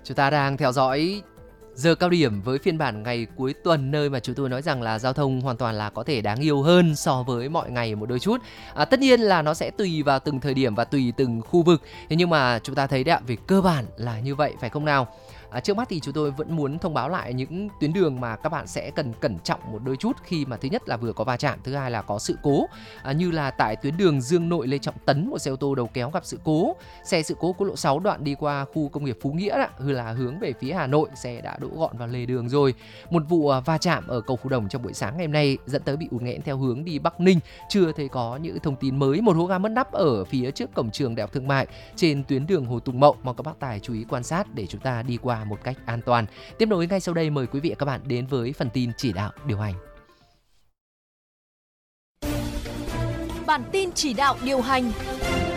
Chúng ta đang theo dõi giờ cao điểm với phiên bản ngày cuối tuần, nơi mà chúng tôi nói rằng là giao thông hoàn toàn là có thể đáng yêu hơn so với mọi ngày một đôi chút. Tất nhiên là nó sẽ tùy vào từng thời điểm và tùy từng khu vực. Thế nhưng mà chúng ta thấy đấy ạ, về cơ bản là như vậy phải không nào? Trước mắt thì chúng tôi vẫn muốn thông báo lại những tuyến đường mà các bạn sẽ cần cẩn trọng một đôi chút khi mà thứ nhất là vừa có va chạm, thứ hai là có sự cố. Như là tại tuyến đường Dương Nội Lê Trọng Tấn, một xe ô tô đầu kéo gặp sự cố. Xe sự cố quốc lộ 6 đoạn đi qua khu công nghiệp Phú Nghĩa là hướng về phía Hà Nội, xe đã đỗ gọn vào lề đường rồi. Một vụ va chạm ở cầu Phú Đồng trong buổi sáng ngày hôm nay dẫn tới bị ùn nghẽn theo hướng đi Bắc Ninh. Chưa thấy có những thông tin mới. Một hố ga mất nắp ở phía trước cổng trường Đại học Thương mại trên tuyến đường Hồ Tùng Mậu. Mong các bác tài chú ý quan sát để chúng ta đi qua một cách an toàn. Tiếp nối ngay sau đây, mời quý vị và các bạn đến với phần tin chỉ đạo điều hành. Bản tin chỉ đạo điều hành.